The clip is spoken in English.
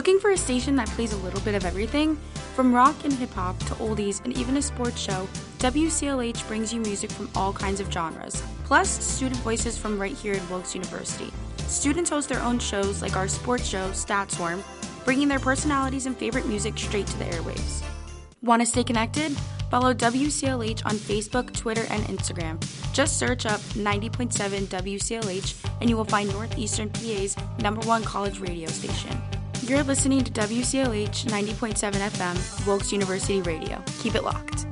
Looking for a station that plays a little bit of everything? From rock and hip-hop to oldies and even a sports show, WCLH brings you music from all kinds of genres, plus student voices from right here at Wilkes University. Students host their own shows like our sports show, StatSwarm, bringing their personalities and favorite music straight to the airwaves. Want to stay connected? Follow WCLH on Facebook, Twitter, and Instagram. Just search up 90.7 WCLH and you will find Northeastern PA's #1 college radio station. You're listening to WCLH 90.7 FM, Wilkes University Radio. Keep it locked.